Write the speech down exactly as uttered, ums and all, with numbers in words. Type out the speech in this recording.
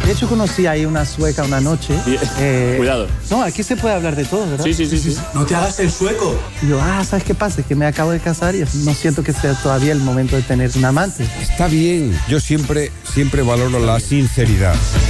De hecho, conocí ahí una sueca una noche. Eh, Cuidado. No, aquí se puede hablar de todo, ¿verdad? Sí, sí, sí, sí. No te hagas el sueco. Y yo, ah, ¿sabes qué pasa? Es que me acabo de casar y no siento que sea todavía el momento de tener un amante. Está bien. Yo siempre, siempre valoro la sinceridad.